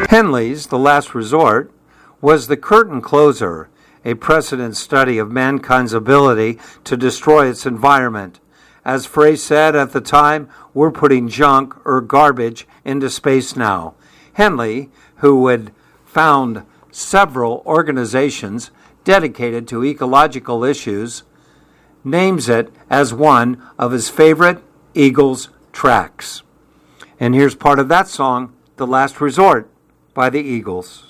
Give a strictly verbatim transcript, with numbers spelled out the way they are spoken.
Henley's The Last Resort was the curtain closer, a precedent study of mankind's ability to destroy its environment. As Frey said at the time, we're putting junk or garbage into space now. Henley, who had found several organizations dedicated to ecological issues, names it as one of his favorite Eagles tracks. And here's part of that song, The Last Resort by the Eagles.